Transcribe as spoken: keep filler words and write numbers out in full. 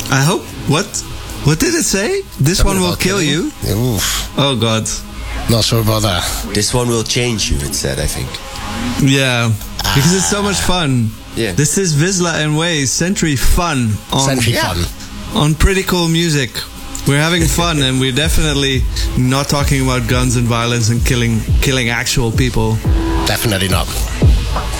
I hope. What? What did it say? This Something one will about kill killing. you. Oof. Oh God. Not sure about that. This one will change you, it said, I think. Yeah. Because it's so much fun. Yeah. This is Vizsla and Ways Century Fun on Century yeah, Fun. on Pretty Cool Music. We're having fun, and we're definitely not talking about guns and violence and killing killing actual people. Definitely not.